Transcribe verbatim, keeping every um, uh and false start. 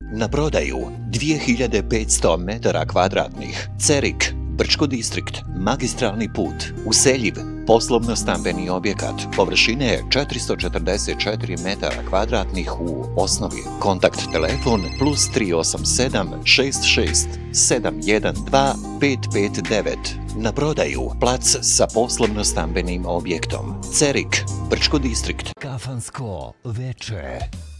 Na prodaju dvije hiljade petsto metara kvadratnih. Cerik, Brčko distrikt, magistralni put, useljiv, poslovno-stambeni objekat, površine četiristo četrdeset četiri metara kvadratnih u osnovi. Kontakt telefon plus tri osam sedam šest šest sedam jedan dva pet pet devet. Na prodaju plac sa poslovno-stambenim objektom. Cerik, Brčko distrikt. Kafansko veče.